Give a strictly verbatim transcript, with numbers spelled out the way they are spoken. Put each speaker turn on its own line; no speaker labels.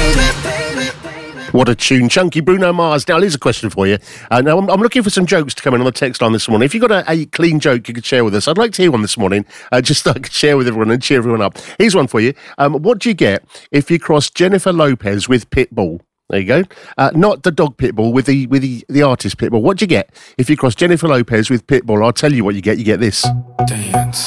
What a tune. Chunky Bruno Mars. Now, here's a question for you. Uh, now, I'm, I'm looking for some jokes to come in on the text line this morning. If you've got a, a clean joke you could share with us, I'd like to hear one this morning, uh, just so I could share with everyone and cheer everyone up. Here's one for you. Um, what do you get if you cross Jennifer Lopez with Pitbull? There you go. Uh, not the dog Pitbull, with the with the, the artist Pitbull. What do you get if you cross Jennifer Lopez with Pitbull? I'll tell you what you get. You get this.
Dance.